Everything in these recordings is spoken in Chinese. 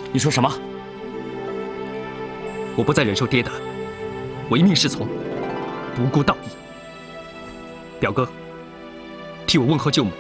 你说什么？我不再忍受爹的唯命是从，不顾道义。表哥，替我问候舅母。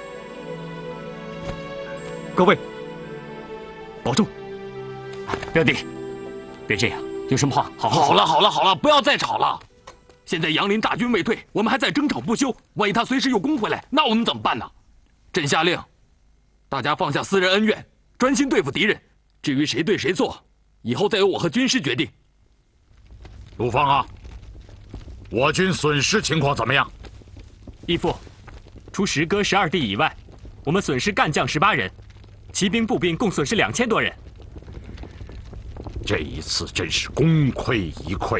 各位，保重。 表弟，别这样，有什么话好好说。 好了，不要再吵了。现在杨林大军未退，我们还在争吵不休，万一他随时又攻回来，那我们怎么办呢？朕下令，大家放下私人恩怨，专心对付敌人。至于谁对谁错，以后再由我和军师决定。 陆方啊，我军损失情况怎么样？ 义父，除10哥12弟以外，我们损失干将18人，骑兵步兵共损失2000多人。 这一次真是功亏一篑。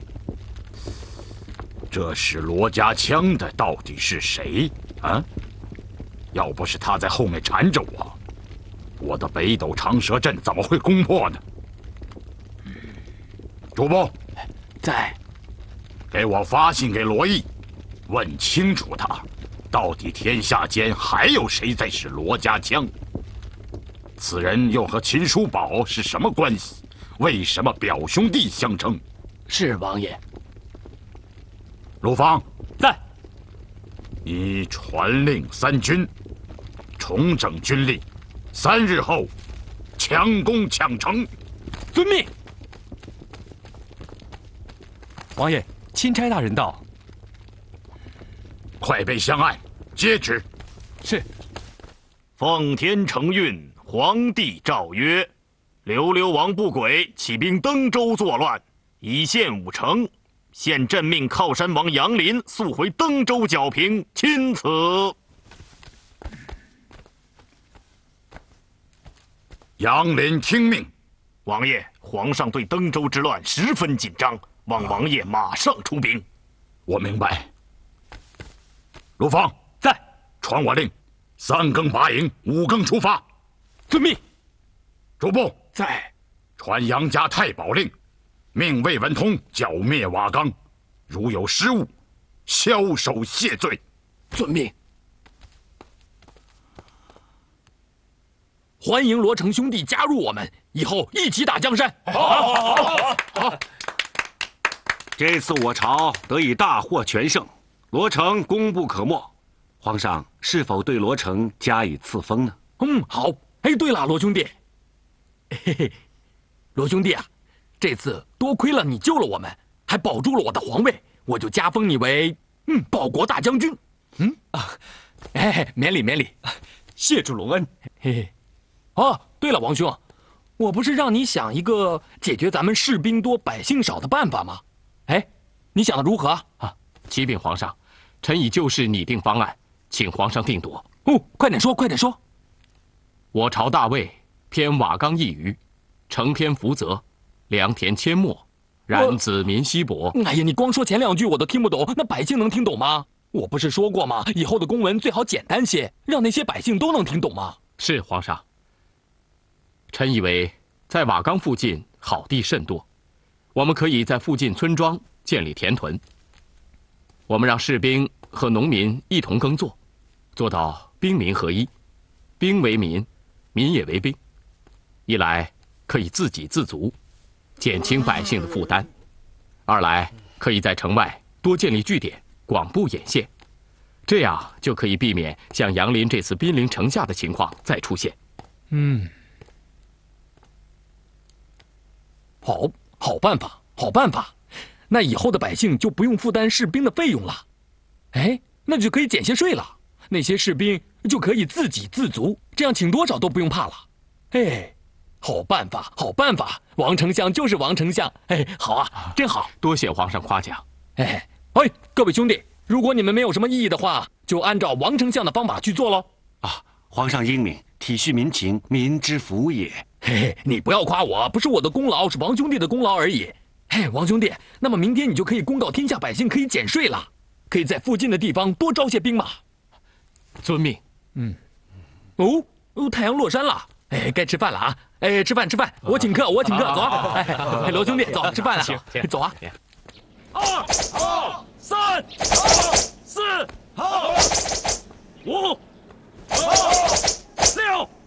这使罗家枪的到底是谁啊？要不是他在后面缠着我，我的北斗长蛇阵怎么会攻破呢？主簿， 在， 给我发信给罗毅，问清楚他，到底天下间还有谁在使罗家枪？此人又和秦叔宝是什么关系？为什么表兄弟相称？ 是王爷。 陆方在。 你传令三军，重整军力，3日后强攻抢城。 遵命。 王爷，钦差大人到。 快备香案，接旨。 是。 奉天承运，皇帝诏曰：刘王不轨，起兵登州作乱，已陷5城。现朕命靠山王杨林速回登州剿平，钦此。 杨林听命。 王爷，皇上对登州之乱十分紧张，望王爷马上出兵。 我明白。陆方在。 传我令，3更拔营，5更出发。 遵命。 主簿在。 传杨家太保令，命魏文通剿灭瓦岗，如有失误，枭首谢罪。 遵命。欢迎罗成兄弟加入我们，以后一起打江山。 好。这次我朝得以大获全胜，罗成功不可没。皇上是否对罗成加以赐封呢？ 好。哎，对了，罗兄弟，嘿嘿，罗兄弟啊，这次多亏了你救了我们，还保住了我的皇位，我就加封你为报国大将军。免礼免礼， 谢主隆恩。 嘿嘿。哦，对了，王兄，我不是让你想一个解决咱们士兵多百姓少的办法吗？哎，你想的如何啊？ 启禀皇上，臣已就事拟定方案，请皇上定夺。 快点说，快点说。 我朝大魏偏瓦岗一隅，城偏福泽，良田阡陌，然子民稀薄。 哎呀，你光说前2句我都听不懂，那百姓能听懂吗？我不是说过吗？以后的公文最好简单些，让那些百姓都能听懂吗？ 是皇上。臣以为在瓦岗附近好地甚多，我们可以在附近村庄建立田屯。我们让士兵和农民一同耕作，做到兵民合一，兵为民，民也为兵。一来可以自给自足，减轻百姓的负担；二来可以在城外多建立据点，广布眼线，这样就可以避免像杨林这次兵临城下的情况再出现。 好办法，好办法。那以后的百姓就不用负担士兵的费用了，哎，那就可以减些税了。那些士兵就可以自给自足，这样请多少都不用怕了。哎，好办法，好办法！王丞相就是王丞相，哎，好啊，真好！ 多谢皇上夸奖。 哎，各位兄弟，如果你们没有什么异议的话，就按照王丞相的方法去做喽。 皇上英明，体恤民情，民之福也。 嘿，你不要夸我，不是我的功劳，是王兄弟的功劳而已。嘿，王兄弟，那么明天你就可以公告天下百姓，可以减税了，可以在附近的地方多招些兵马。 遵命。 太阳落山了，哎，该吃饭了啊！哎，吃饭，我请客，走啊！哎，罗兄弟，走，吃饭了，走啊！2、好，3、好，4、好，5、好，6。